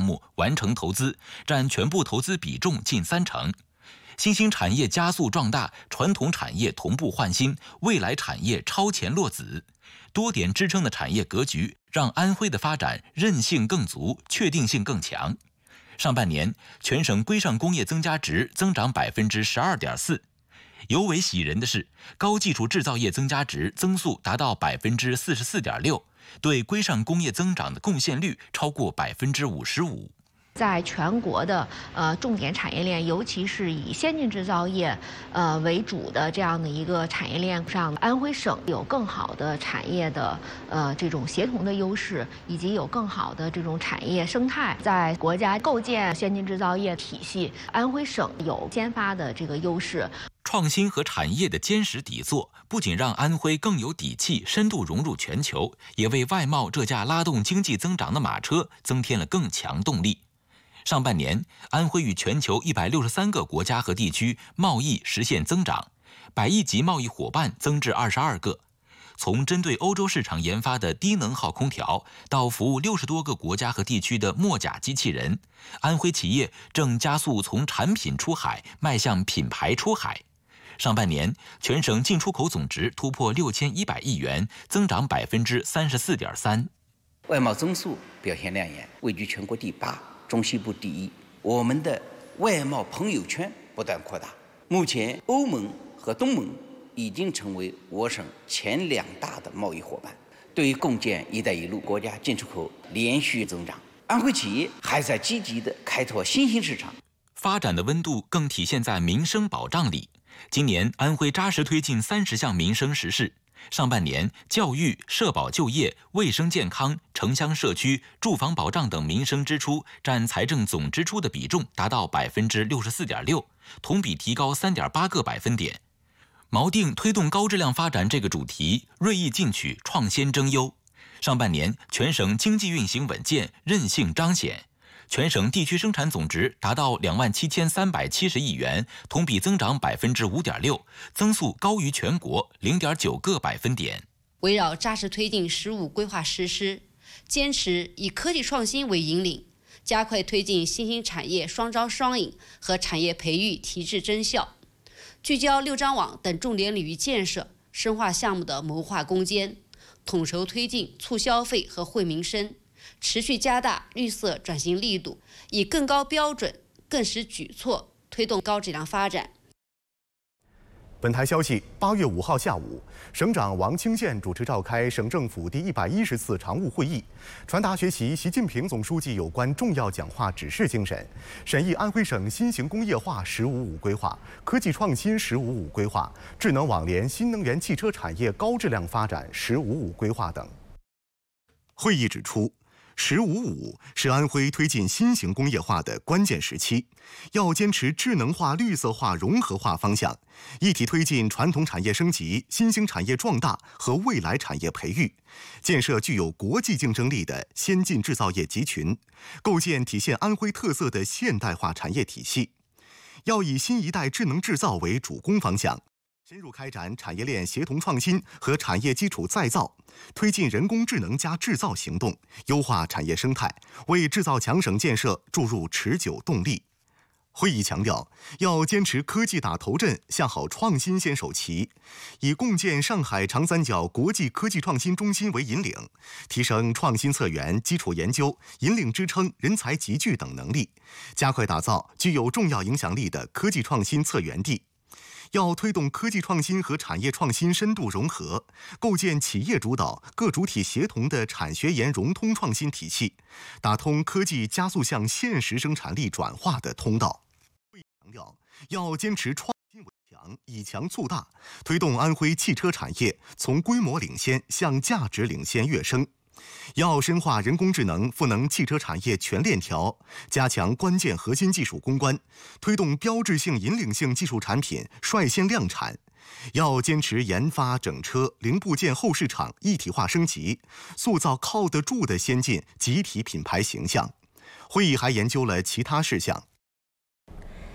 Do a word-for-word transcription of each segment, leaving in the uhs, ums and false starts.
目完成投资，占全部投资比重近三成。新兴产业加速壮大，传统产业同步换新，未来产业超前落子。多点支撑的产业格局，让安徽的发展韧性更足，确定性更强。上半年，全省规上工业增加值增长百分之十二点四。尤为喜人的是，高技术制造业增加值增速达到百分之四十四点六，对规上工业增长的贡献率超过百分之五十五。 在全国的呃重点产业链，尤其是以先进制造业呃为主的这样的一个产业链上，安徽省有更好的产业的呃这种协同的优势，以及有更好的这种产业生态。在国家构建先进制造业体系，安徽省有先发的这个优势。 创新和产业的坚实底座，不仅让安徽更有底气深度融入全球，也为外贸这架拉动经济增长的马车增添了更强动力。上半年，安徽与全球一百六十三个国家和地区贸易实现增长，百亿级贸易伙伴增至二十二个。从针对欧洲市场研发的低能耗空调，到服务六十多个国家和地区的墨甲机器人，安徽企业正加速从产品出海迈向品牌出海。上半年，全省进出口总值突破六千一百亿元，增长百分之三十四点三。 外贸增速表现亮眼，位居全国第八。中西部第一，我们的外贸朋友圈不断扩大。目前，欧盟和东盟已经成为我省前两大的贸易伙伴。对于共建“一带一路”，国家进出口连续增长，安徽企业还在积极地开拓新兴市场。 发展的温度更体现在民生保障里。今年，安徽扎实推进三十项民生实事。上半年，教育、社保就业、卫生健康、城乡社区、住房保障等民生支出占财政总支出的比重达到百分之六十四点六，同比提高三点八个百分点。锚定推动高质量发展这个主题，锐意进取，创新争优。上半年，全省经济运行稳健，韧性彰显。全省地区生产总值达到两万七千三百七十亿元，同比增长百分之五点六，增速高于全国零点九个百分点。 围绕扎实推进“十五”规划实施，坚持以科技创新为引领，加快推进新兴产业双招双引和产业培育提质增效，聚焦六张网等重点领域建设，深化项目的谋划攻坚，统筹推进促消费和惠民生。持续加大绿色转型力度，以更高标准、更实举措推动高质量发展。 本台消息，八月五号下午，省长王清县主持召开省政府第一百一十次常务会议，传达学习习近平总书记有关重要讲话指示精神，审议安徽省新型工业化“十五五”规划、科技创新“十五五”规划、智能网联新能源汽车产业高质量发展“十五五”规划等。会议指出，十五五是安徽推进新型工业化的关键时期，要坚持智能化、绿色化、融合化方向，一体推进传统产业升级、新兴产业壮大和未来产业培育，建设具有国际竞争力的先进制造业集群，构建体现安徽特色的现代化产业体系。要以新一代智能制造为主攻方向，深入开展产业链协同创新和产业基础再造，推进人工智能加制造行动，优化产业生态，为制造强省建设注入持久动力。会议强调，要坚持科技打头阵，向好创新先手棋，以共建上海长三角国际科技创新中心为引领，提升创新策源、基础研究、引领支撑、人才集聚等能力，加快打造具有重要影响力的科技创新策源地。要推动科技创新和产业创新深度融合，构建企业主导、各主体协同的产学研融通创新体系，打通科技加速向现实生产力转化的通道。会议强调，要坚持创新为强，以强促大，推动安徽汽车产业从规模领先向价值领先跃升。要深化人工智能赋能汽车产业全链条，加强关键核心技术攻关，推动标志性引领性技术产品率先量产。要坚持研发、整车、零部件后市场一体化升级，塑造靠得住的先进集体品牌形象。会议还研究了其他事项。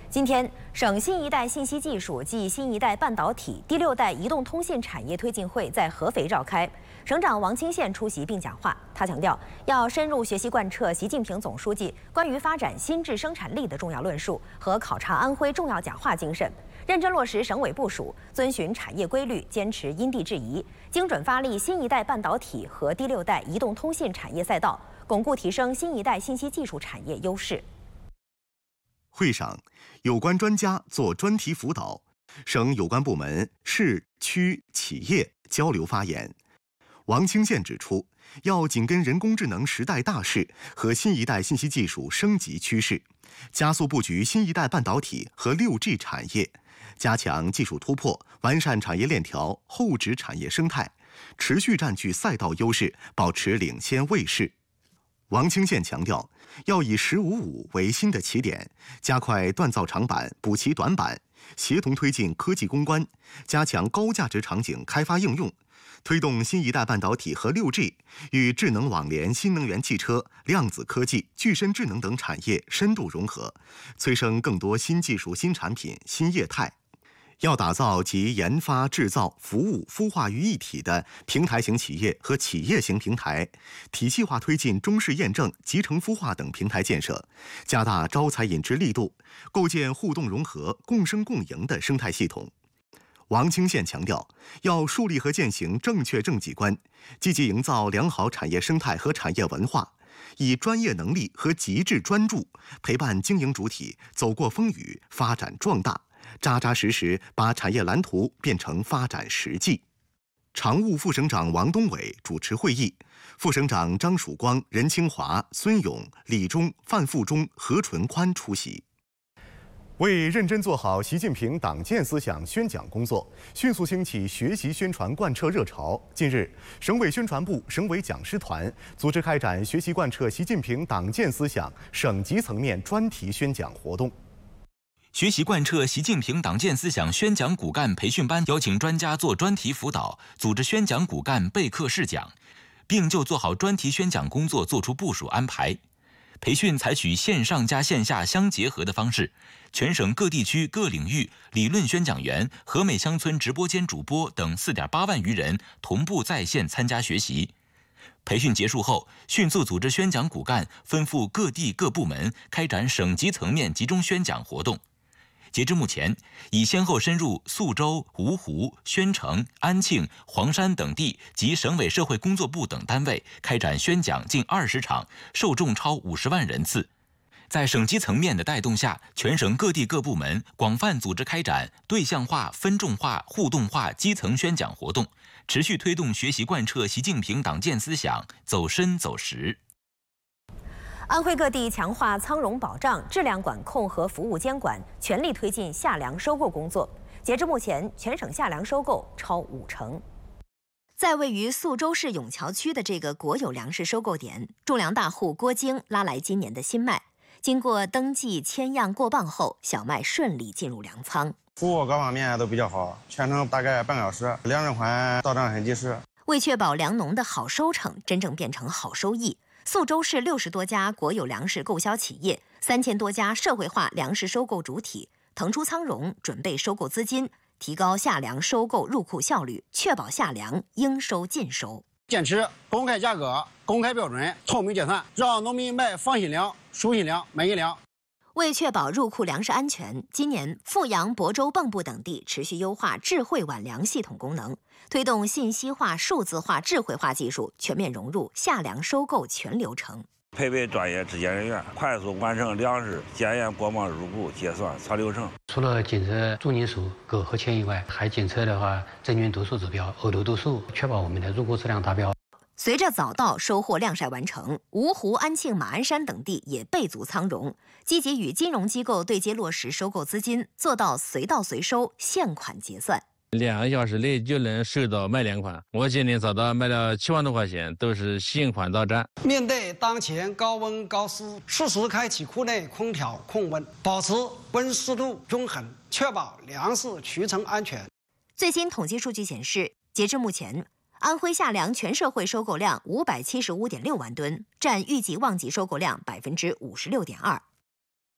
今天，省新一代信息技术暨新一代半导体第六代移动通信产业推进会在合肥召开，省长王清县出席并讲话。他强调，要深入学习贯彻习近平总书记关于发展新质生产力的重要论述和考察安徽重要讲话精神，认真落实省委部署，遵循产业规律，坚持因地制宜，精准发力新一代半导体和第六代移动通信产业赛道，巩固提升新一代信息技术产业优势。 会上，有关专家做专题辅导，省有关部门、市区企业交流发言。王清县指出，要紧跟人工智能时代大势和新一代信息技术升级趋势，加速布局新一代半导体和 六 G 产业，加强技术突破，完善产业链条、后置产业生态，持续占据赛道优势，保持领先位势。王清县强调，要以“十五五”为新的起点，加快锻造长板、补齐短板，协同推进科技攻关，加强高价值场景开发应用，推动新一代半导体和 六 G 与智能网联、新能源汽车、量子科技、具身智能等产业深度融合，催生更多新技术、新产品、新业态。要打造集研发、制造、服务、孵化于一体的平台型企业和企业型平台，体系化推进中试验证、集成孵化等平台建设，加大招才引智力度，构建互动融合、共生共赢的生态系统。王清县强调，要树立和践行正确政绩观，积极营造良好产业生态和产业文化，以专业能力和极致专注陪伴经营主体走过风雨，发展壮大，扎扎实实把产业蓝图变成发展实际。常务副省长王东伟主持会议，副省长张曙光、任清华、孙勇、李忠、范富忠、何纯宽出席。为认真做好习近平党建思想宣讲工作，迅速兴起学习宣传贯彻热潮。近日，省委宣传部、省委讲师团组织开展学习贯彻习近平党建思想省级层面专题宣讲活动。 学习贯彻习近平党建思想宣讲骨干培训班邀请专家做专题辅导，组织宣讲骨干备课试讲，并就做好专题宣讲工作作出部署安排。培训采取线上加线下相结合的方式，全省各地区各领域理论宣讲员、和美乡村直播间主播等 四点八万余人同步在线参加学习。培训结束后，迅速组织宣讲骨干分赴各地各部门，开展省级层面集中宣讲活动。截至目前，已先后深入宿州、芜湖、宣城、安庆、黄山等地及省委社会工作部等单位，开展宣讲近二十场，受众超五十万人次。在省级层面的带动下，全省各地各部门广泛组织开展对象化、分众化、互动化基层宣讲活动，持续推动学习贯彻习近平党建思想走深走实。 安徽各地强化仓容保障、质量管控和服务监管，全力推进夏粮收购工作。截至目前，全省夏粮收购超五成。在位于宿州市永桥区的这个国有粮食收购点，种粮大户郭京拉来今年的新麦，经过登记签样过磅后，小麦顺利进入粮仓。 服务各方面都比较好，全程大概半个小时，粮食款到账很及时。 为确保粮农的好收成真正变成好收益，宿州市六十多家国有粮食购销企业、三千多家社会化粮食收购主体腾出仓容，准备收购资金，提高夏粮收购入库效率，确保夏粮应收尽收。 坚持公开价格、公开标准、透明结算，让农民买放心粮、舒心粮、满意粮。 为确保入库粮食安全，今年阜阳、亳州、蚌埠等地持续优化智慧挽粮系统功能，推动信息化、数字化、智慧化技术全面融入夏粮收购全流程。 配备专业质检人员，快速完成粮食检验、过磅、入库、结算全流程。 除了检测重金属、铬和铅以外，还检测的话真菌毒素指标、呕毒毒素，确保我们的入库质量达标。 随着早稻收获晾晒完成，芜湖、安庆、马鞍山等地也备足仓容，积极与金融机构对接落实收购资金，做到随到随收、现款结算。 两个小时内就能收到卖粮款，我今天早稻卖了七万多块钱，都是现款到账。 面对当前高温高湿，适时开启库内空调控温，保持温湿度均衡，确保粮食储存安全。 最新统计数据显示，截至目前，安徽夏粮全社会收购量五百七十五点六万吨，占预计旺季收购量百分之五十六点二。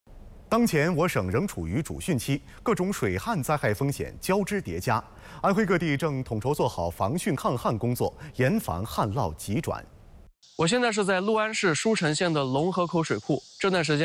当前我省仍处于主汛期，各种水旱灾害风险交织叠加。安徽各地正统筹做好防汛抗旱工作，严防旱涝急转。 我现在是在六安市舒城县的龙河口水库，这段时间